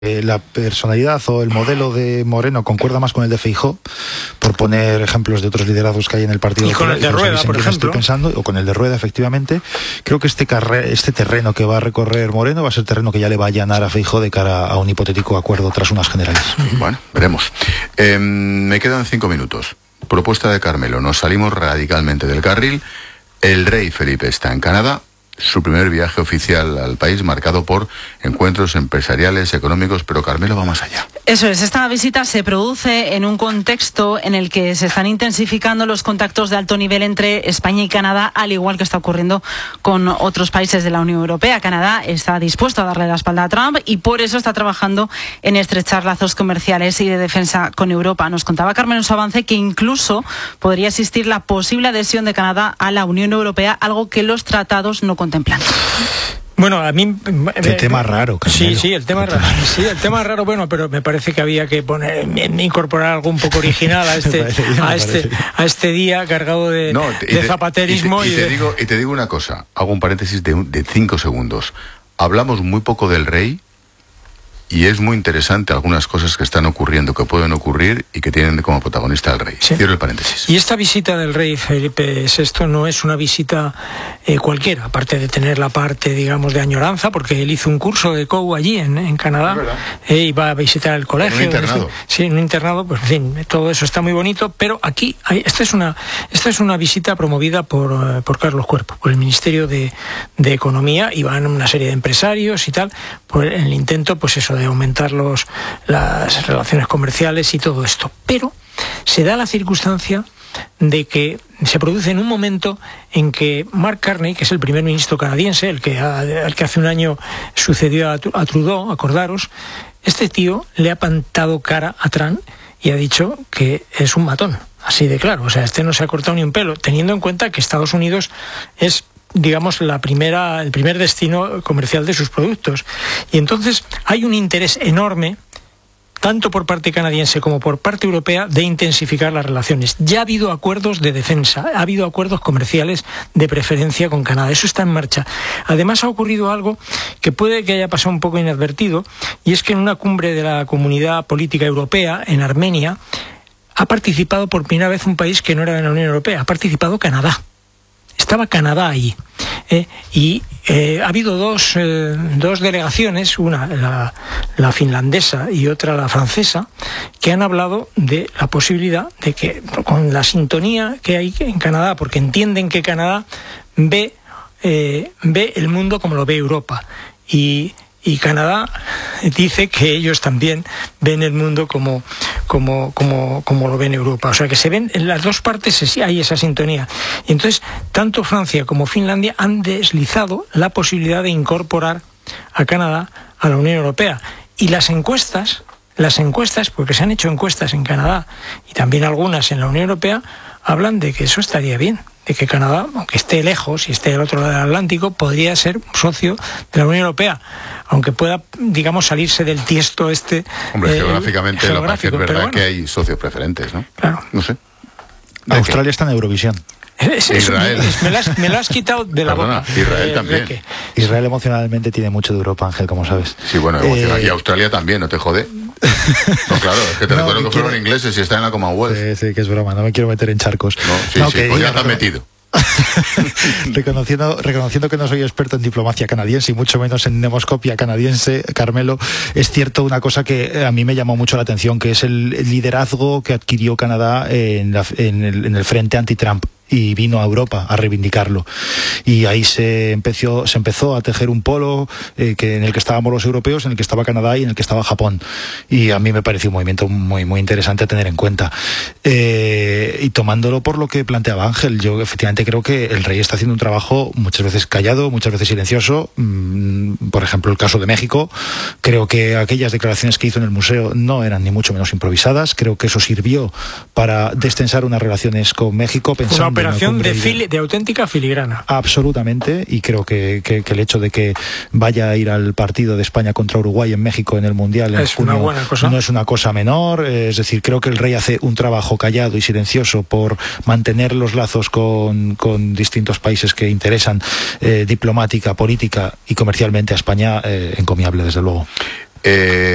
La personalidad o el modelo de Moreno concuerda más con el de Feijóo, por poner ejemplos de otros liderazgos que hay en el partido. Y con el de Rueda, por ejemplo. Estoy pensando, o con el de Rueda, efectivamente. Creo que este terreno que va a recorrer Moreno va a ser terreno que ya le va a allanar a Feijóo de cara a un hipotético acuerdo tras unas generales. Bueno, veremos. Me quedan 5 minutos. Propuesta de Carmelo. Nos salimos radicalmente del carril. El rey Felipe está en Canadá. Su primer viaje oficial al país marcado por encuentros empresariales, económicos, pero Carmelo va más allá. Eso es, esta visita se produce en un contexto en el que se están intensificando los contactos de alto nivel entre España y Canadá, al igual que está ocurriendo con otros países de la Unión Europea. Canadá está dispuesto a darle la espalda a Trump y por eso está trabajando en estrechar lazos comerciales y de defensa con Europa. Nos contaba Carmen en su avance que incluso podría existir la posible adhesión de Canadá a la Unión Europea, algo que los tratados no contemplan. Bueno, a mí... El tema raro, Carmelo. Sí, el tema raro. Sí, el tema raro, bueno, pero me parece que había que incorporar algo un poco original a este día cargado de zapaterismo. Y te digo una cosa, hago un paréntesis de 5 segundos. Hablamos muy poco del rey y es muy interesante algunas cosas que están ocurriendo, que pueden ocurrir y que tienen como protagonista al rey. Sí. Cierro el paréntesis. Y esta visita del rey Felipe VI no es una visita cualquiera, aparte de tener la parte, digamos, de añoranza, porque él hizo un curso de COU allí en Canadá, y va a visitar el colegio. En un internado. Sí, en un internado, pues en fin, todo eso está muy bonito, pero aquí esta es una visita promovida por Carlos Cuerpo, por el Ministerio de Economía, y van una serie de empresarios y tal, por el intento, pues eso, de aumentar las relaciones comerciales y todo esto. Pero se da la circunstancia de que se produce en un momento en que Mark Carney, que es el primer ministro canadiense, el que hace un año sucedió a Trudeau, acordaros, este tío le ha plantado cara a Trump y ha dicho que es un matón, así de claro. O sea, este no se ha cortado ni un pelo, teniendo en cuenta que Estados Unidos es, digamos, el primer destino comercial de sus productos. Y entonces hay un interés enorme, tanto por parte canadiense como por parte europea, de intensificar las relaciones. Ya ha habido acuerdos de defensa, ha habido acuerdos comerciales de preferencia con Canadá. Eso está en marcha. Además ha ocurrido algo que puede que haya pasado un poco inadvertido, y es que en una cumbre de la Comunidad Política Europea, en Armenia, ha participado por primera vez un país que no era de la Unión Europea, ha participado Canadá. Estaba Canadá ahí. Y ha habido dos delegaciones, una la finlandesa y otra la francesa, que han hablado de la posibilidad de que, con la sintonía que hay en Canadá, porque entienden que Canadá ve el mundo como lo ve Europa, y Canadá dice que ellos también ven el mundo como lo ven Europa. O sea que se ven en las dos partes, hay esa sintonía. Y entonces, tanto Francia como Finlandia han deslizado la posibilidad de incorporar a Canadá a la Unión Europea. Y las encuestas, porque se han hecho encuestas en Canadá y también algunas en la Unión Europea, hablan de que eso estaría bien, de que Canadá, aunque esté lejos y esté al otro lado del Atlántico, podría ser un socio de la Unión Europea, aunque pueda, digamos, salirse del tiesto este. Hombre, geográficamente lo que es verdad, bueno, que hay socios preferentes, ¿no? Claro. No sé. Australia está en Eurovisión. Israel. Me lo has quitado de la boca. Israel también. Israel emocionalmente tiene mucho de Europa, Ángel, como sabes. Sí, bueno, y Australia también, ¿no te jode? No, claro, es que te recuerdo que fueron ingleses y están en la Commonwealth. Sí, que es broma, no me quiero meter en charcos. No, sí, pues ya te has metido. reconociendo que no soy experto en diplomacia canadiense y mucho menos en nemoscopia canadiense, Carmelo, es cierto una cosa que a mí me llamó mucho la atención, que es el liderazgo que adquirió Canadá en el frente anti-Trump, y vino a Europa a reivindicarlo, y ahí se empezó a tejer un polo en el que estábamos los europeos, en el que estaba Canadá y en el que estaba Japón, y a mí me pareció un movimiento muy, muy interesante a tener en cuenta, y tomándolo por lo que planteaba Ángel, yo efectivamente creo que el rey está haciendo un trabajo muchas veces callado, muchas veces silencioso. Por ejemplo, el caso de México, creo que aquellas declaraciones que hizo en el museo no eran ni mucho menos improvisadas, creo que eso sirvió para destensar unas relaciones con México, pensando operación de auténtica filigrana. Absolutamente, y creo que el hecho de que vaya a ir al partido de España contra Uruguay en México en el Mundial en junio, una buena cosa. No es una cosa menor, es decir, creo que el rey hace un trabajo callado y silencioso por mantener los lazos con distintos países que interesan diplomática, política y comercialmente a España, encomiable desde luego.